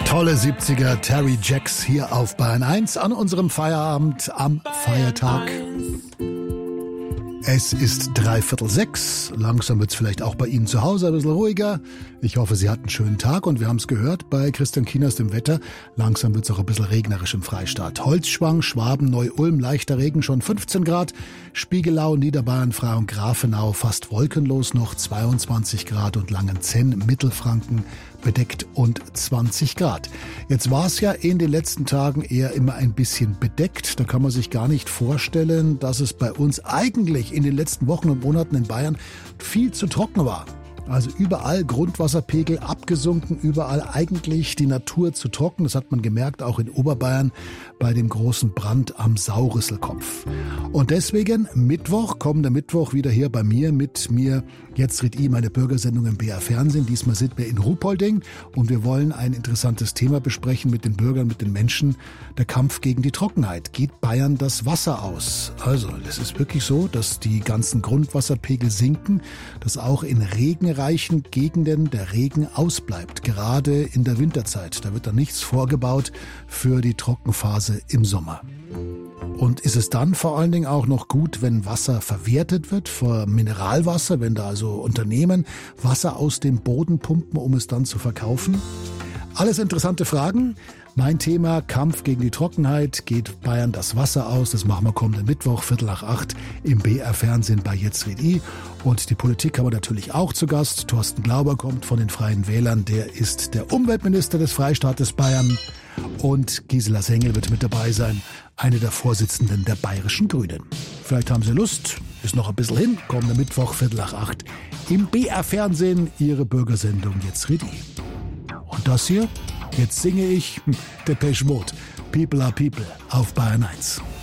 Tolle 70er Terry Jacks hier auf Bayern 1 an unserem Feierabend am Feiertag. Es ist 5:45. Langsam wird es vielleicht auch bei Ihnen zu Hause ein bisschen ruhiger. Ich hoffe, Sie hatten einen schönen Tag und wir haben es gehört bei Christian Kienast im Wetter. Langsam wird es auch ein bisschen regnerisch im Freistaat. Holzschwang, Schwaben, Neu-Ulm, leichter Regen, schon 15 Grad. Spiegelau, Niederbayern, Frei und Grafenau fast wolkenlos noch 22 Grad und Langenzenn, Mittelfranken bedeckt und 20 Grad. Jetzt war es ja in den letzten Tagen eher immer ein bisschen bedeckt. Da kann man sich gar nicht vorstellen, dass es bei uns eigentlich in den letzten Wochen und Monaten in Bayern viel zu trocken war. Also überall Grundwasserpegel abgesunken, überall eigentlich die Natur zu trocken. Das hat man gemerkt, auch in Oberbayern bei dem großen Brand am Saurisselkopf. Und deswegen kommender Mittwoch wieder hier bei mir, mit mir Jetzt red I, meine Bürgersendung im BR Fernsehen. Diesmal sind wir in Ruhpolding und wir wollen ein interessantes Thema besprechen mit den Bürgern, mit den Menschen. Der Kampf gegen die Trockenheit. Geht Bayern das Wasser aus? Also, es ist wirklich so, dass die ganzen Grundwasserpegel sinken, dass auch in regenreichen Gegenden der Regen ausbleibt, gerade in der Winterzeit. Da wird dann nichts vorgebaut für die Trockenphase im Sommer. Und ist es dann vor allen Dingen auch noch gut, wenn Wasser verwertet wird, für Mineralwasser, wenn da also Unternehmen Wasser aus dem Boden pumpen, um es dann zu verkaufen? Alles interessante Fragen. Mein Thema: Kampf gegen die Trockenheit. Geht Bayern das Wasser aus? Das machen wir kommenden Mittwoch, 7:45 im BR Fernsehen bei Jetzt red I. Und die Politik haben wir natürlich auch zu Gast. Thorsten Glauber kommt von den Freien Wählern. Der ist der Umweltminister des Freistaates Bayern. Und Gisela Sengel wird mit dabei sein, eine der Vorsitzenden der Bayerischen Grünen. Vielleicht haben Sie Lust, ist noch ein bisschen hin, kommender Mittwoch, 7:45 im BR Fernsehen, Ihre Bürgersendung Jetzt red I. Und das hier, jetzt singe ich Depeche Mode, People are People auf Bayern 1.